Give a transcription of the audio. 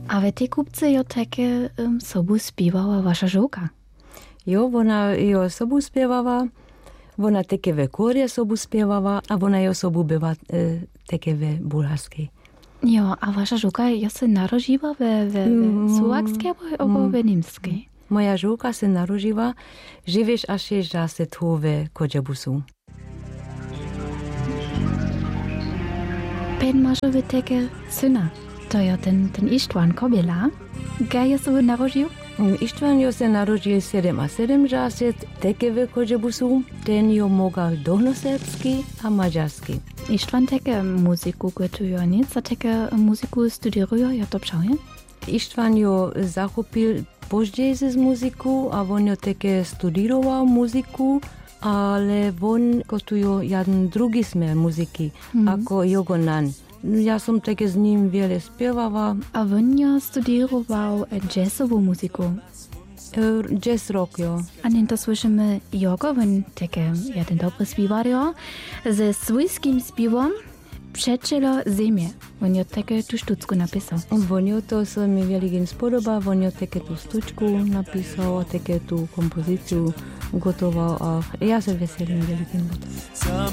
A ve tej kupce jo také sobu zpívala vaša žouka? Jo, ona jo sobu zpěvala, ona také ve kóře sobu zpěvala a ona jo sobu byla také ve bulharské. Jo, a vaša žouka jo se narodila ve slovacké nebo ve německé? Moja žouka se narodila, živíš až ježdá se tu ve Kodžabusu. Pen mášo ve také syna. To je ten Istvan Kobila. Kde se narodil? Istvan jo se narodil 7 žáset, také ve Kodžabusu. Ten jo mogal dohnoserbsky a maďarsky. Istvan také muziku gotuje nic a také muziku studuje, ja to pšauje? Istvan jo zachopil později z muziku a on jo také studoval muziku, ale on gotuje jeden druhý směr muziky, jako Jogonan. Ja som také s ním veľa spievala. A on jo studoval jazzovou muziku? Jazz rock, jo. A to slyšíme Jogo, on také jeden dobrý zpívar, jo, se svojským zpívom Přečelo země. On jo také tu štucku napísal. On jo to se mi veľmi spodobá, on jo také tu štučku napísal, také tu kompozíciu gotoval a ja sa veselím veľmi.